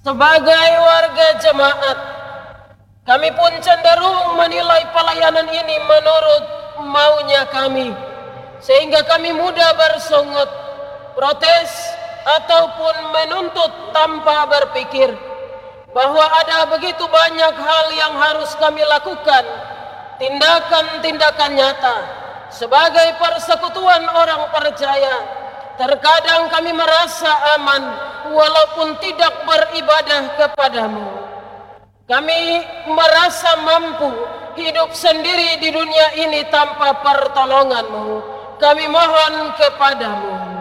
Sebagai warga jemaat, kami pun cenderung menilai pelayanan ini menurut maunya kami, sehingga kami mudah bersungut, protes, ataupun menuntut tanpa berpikir bahwa ada begitu banyak hal yang harus kami lakukan, tindakan-tindakan nyata sebagai persekutuan orang percaya. Terkadang kami merasa aman walaupun tidak beribadah kepadamu. Kami merasa mampu hidup sendiri di dunia ini tanpa pertolonganmu. Kami mohon kepadamu.